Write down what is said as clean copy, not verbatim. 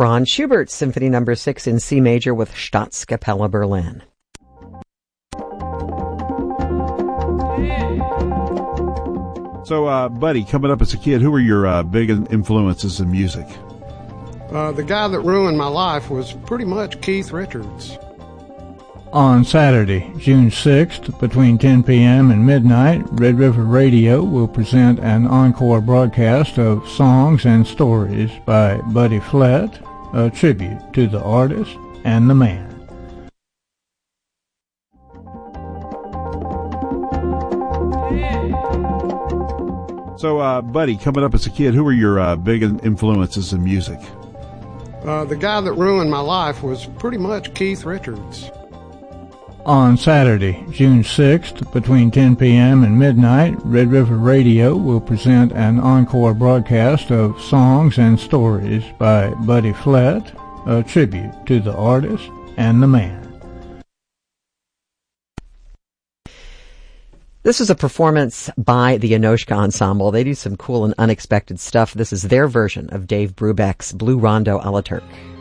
Franz Schubert Symphony No. 6 in C major with Staatskapelle Berlin. So, Buddy, coming up as a kid, who were your big influences in music? The guy that ruined my life was pretty much Keith Richards. On Saturday, June 6th, between 10 p.m. and midnight, Red River Radio will present an encore broadcast of Songs and Stories by Buddy Flett, a tribute to the artist and the man. So, Buddy, coming up as a kid, who were your big influences in music? The guy that ruined my life was pretty much Keith Richards. On Saturday, June 6th, between 10 p.m. and midnight, Red River Radio will present an encore broadcast of Songs and Stories by Buddy Flett, a tribute to the artist and the man. This is a performance by the Enoshka Ensemble. They do some cool and unexpected stuff. This is their version of Dave Brubeck's Blue Rondo a la Turk.